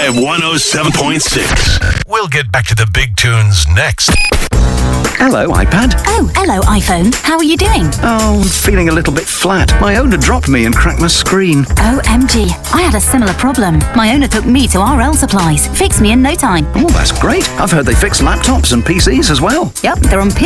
Live 107.6. We'll get back to the big tunes next. Hello, iPad. Oh, hello, iPhone. How are you doing? Oh, feeling a little bit flat. My owner dropped me and cracked my screen. OMG. I had a similar problem. My owner took me to RL Supplies. Fixed me in no time. Oh, that's great. I've heard they fix laptops and PCs as well. Yep, they're on